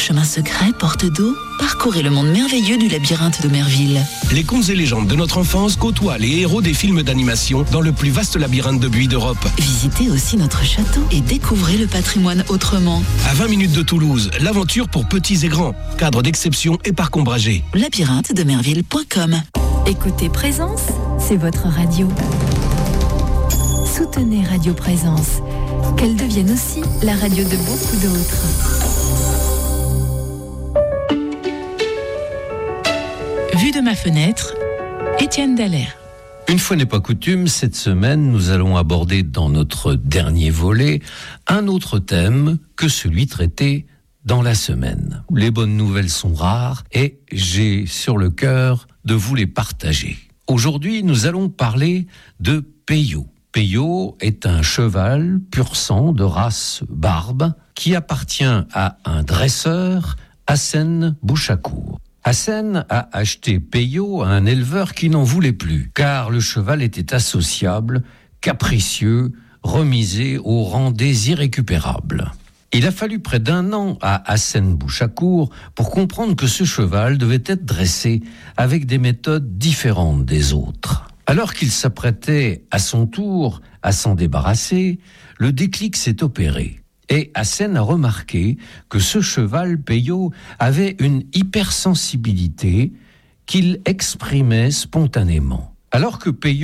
chemin secret, porte d'eau, parcourez le monde merveilleux du labyrinthe de Merville. Les contes et légendes de notre enfance côtoient les héros des films d'animation dans le plus vaste labyrinthe de buis d'Europe. Visitez aussi notre château et découvrez le patrimoine autrement. À 20 minutes de Toulouse, l'aventure pour petits et grands. Cadre d'exception et parc ombragé. labyrinthe-de-merville.com. Écoutez Présence, c'est votre radio. Soutenez Radio Présence, qu'elle devienne aussi la radio de beaucoup d'autres. Vue de ma fenêtre, Étienne Dallaire. Une fois n'est pas coutume, cette semaine, nous allons aborder dans notre dernier volet un autre thème que celui traité dans la semaine. Les bonnes nouvelles sont rares et j'ai sur le cœur de vous les partager. Aujourd'hui, nous allons parler de Peyo. Peyo est un cheval pur sang de race barbe qui appartient à un dresseur, Hassen Bouchakour. Hassen a acheté Peyo à un éleveur qui n'en voulait plus, car le cheval était associable, capricieux, remisé au rang des irrécupérables. Il a fallu près d'1 an à Hassen Bouchakour pour comprendre que ce cheval devait être dressé avec des méthodes différentes des autres. Alors qu'il s'apprêtait à son tour à s'en débarrasser, le déclic s'est opéré. Et Hassen a remarqué que ce cheval Peyo avait une hypersensibilité qu'il exprimait spontanément. Alors que Peyo